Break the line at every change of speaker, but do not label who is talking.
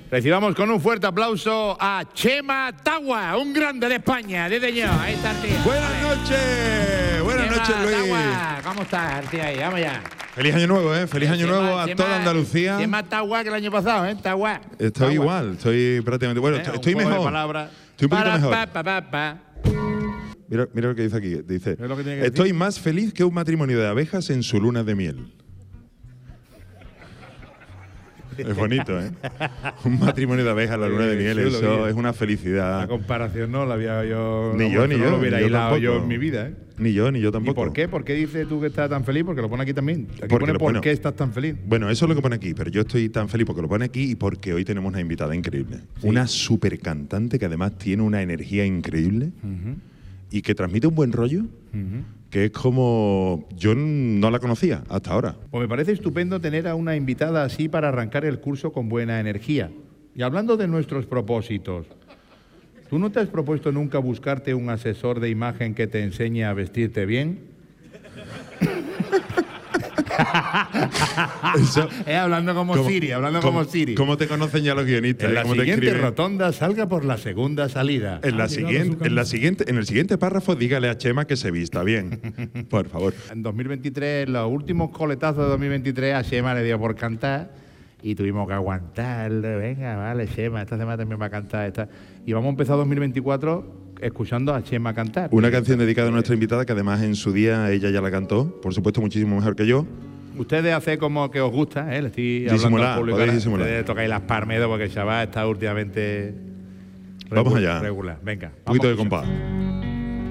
Recibamos con un fuerte aplauso a Chema Tagua, un grande de España, desde yo. Ahí está el tío.
Buenas noches. Buenas noches, Luis.
Tagua, ¿cómo estás, tío? Ahí, vamos ya.
Feliz año nuevo, ¿eh? Feliz año nuevo a toda Andalucía.
Chema Tagua que el año pasado, ¿eh? Tagua.
Estoy igual, estoy prácticamente... Bueno, estoy mejor. Estoy un poquito mejor. Mira lo que dice aquí. Dice, estoy más feliz que un matrimonio de abejas en su luna de miel. Es bonito, ¿eh? Un matrimonio de abejas en la luna de miel, eso es una felicidad.
La comparación no la había yo...
Ni yo, ni yo.
No lo hubiera hilado
tampoco.
yo en mi vida, ¿eh?
Ni yo tampoco.
¿Y por qué? ¿Por qué dices tú que estás tan feliz? Porque lo pone aquí también. Aquí pone por qué estás tan feliz.
Bueno, eso es lo que pone aquí, pero yo estoy tan feliz porque lo pone aquí y porque hoy tenemos una invitada increíble. ¿Sí? Una súper cantante que además tiene una energía increíble y que transmite un buen rollo, que es como... Yo no la conocía hasta ahora.
Pues me parece estupendo tener a una invitada así para arrancar el curso con buena energía. Y hablando de nuestros propósitos, ¿tú no te has propuesto nunca buscarte un asesor de imagen que te enseñe a vestirte bien? Hablando como Siri, como Siri.
¿Cómo te conocen ya los guionistas?
En la siguiente rotonda salga por la segunda salida.
En el siguiente párrafo dígale a Chema que se vista bien. Por favor.
En 2023, los últimos coletazos de 2023, a Chema le dio por cantar y tuvimos que aguantarle. Venga, vale, Chema, esta semana también va a cantar. Y vamos a empezar 2024 escuchando a Chema cantar.
Una canción dedicada a nuestra invitada, que además en su día ella ya la cantó, por supuesto muchísimo mejor que yo.
Ustedes hacen como que os gusta, ¿eh? Le estoy
hablando
al público. Ustedes tocáis las palmeras porque el chaval está últimamente
vamos allá.
regular. Venga.
Un poquito de compás.